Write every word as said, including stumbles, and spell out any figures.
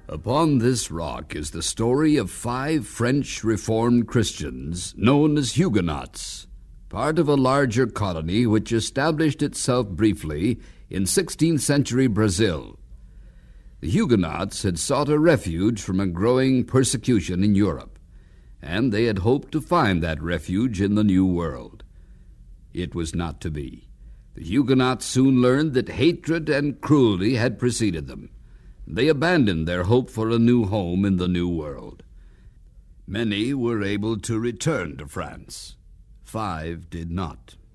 Upon this rock is the story of five French Reformed Christians known as Huguenots, part of a larger colony which established itself briefly in sixteenth century Brazil. The Huguenots had sought a refuge from a growing persecution in Europe, and they had hoped to find that refuge in the New World. It was not to be. The Huguenots soon learned that hatred and cruelty had preceded them. They abandoned their hope for a new home in the New World. Many were able to return to France. Five did not.